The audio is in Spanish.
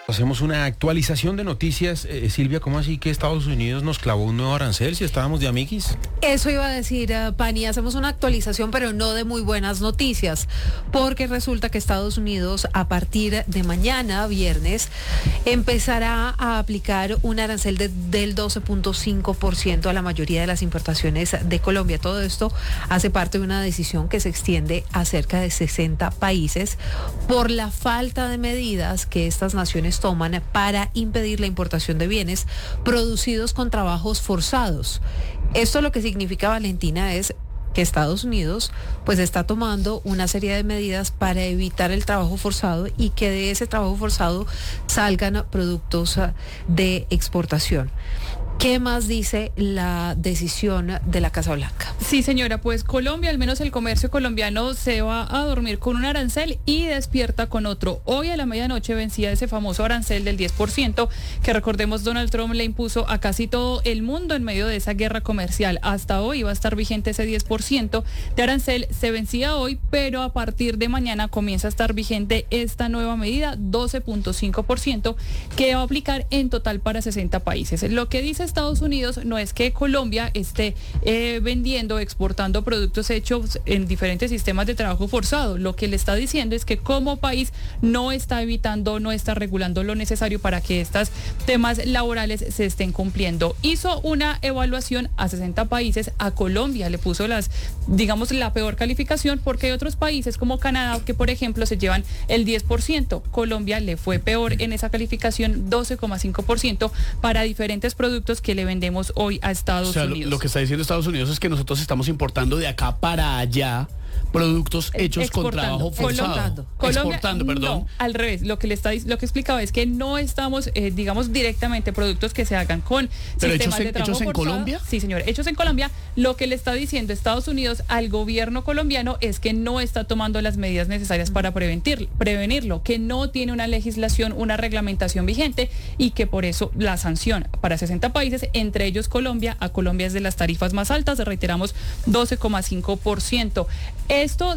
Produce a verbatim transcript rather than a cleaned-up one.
Hacemos una actualización de noticias. Eh, Silvia, ¿cómo así que Estados Unidos nos clavó un nuevo arancel si estábamos de amiguis? Eso iba a decir, uh, Pani, hacemos una actualización, pero no de muy buenas noticias, porque resulta que Estados Unidos a partir de mañana, viernes, empezará a aplicar un arancel de, del doce punto cinco por ciento a la mayoría de las importaciones de Colombia. Todo esto hace parte de una decisión que se extiende a cerca de sesenta países por la falta de medidas que estas naciones toman para impedir la importación de bienes producidos con trabajos forzados. Esto lo que significa, Valentina, es que Estados Unidos pues está tomando una serie de medidas para evitar el trabajo forzado y que de ese trabajo forzado salgan productos de exportación. ¿Qué más dice la decisión de la Casa Blanca? Sí, señora, pues Colombia, al menos el comercio colombiano, se va a dormir con un arancel y despierta con otro. Hoy a la medianoche vencía ese famoso arancel del diez por ciento que, recordemos, Donald Trump le impuso a casi todo el mundo en medio de esa guerra comercial. Hasta hoy iba a estar vigente ese diez por ciento de arancel, se vencía hoy, pero a partir de mañana comienza a estar vigente esta nueva medida, doce punto cinco por ciento, que va a aplicar en total para sesenta países. Lo que dice Estados Unidos no es que Colombia esté eh, vendiendo, exportando productos hechos en diferentes sistemas de trabajo forzado. Lo que le está diciendo es que como país no está evitando, no está regulando lo necesario para que estos temas laborales se estén cumpliendo. Hizo una evaluación a sesenta países, a Colombia le puso las, digamos, la peor calificación, porque hay otros países como Canadá que, por ejemplo, se llevan el diez por ciento. Colombia le fue peor en esa calificación, doce coma cinco por ciento para diferentes productos que le vendemos hoy a Estados o sea, Unidos. Lo, lo que está diciendo Estados Unidos es que nosotros estamos importando de acá para allá productos hechos con trabajo forzado. Exportando. Colombia, Exportando, perdón. No, al revés. Lo que le está lo que explicaba es que no estamos, eh, digamos, directamente productos que se hagan con ¿Pero sistemas hechos en, de trabajo hechos en forzado. Colombia? Sí, señor, hechos en Colombia. Lo que le está diciendo Estados Unidos al gobierno colombiano es que no está tomando las medidas necesarias para prevenir, prevenirlo, que no tiene una legislación, una reglamentación vigente y que por eso la sanción para sesenta países, entre ellos Colombia, a Colombia es de las tarifas más altas, reiteramos, doce coma cinco por ciento. Esto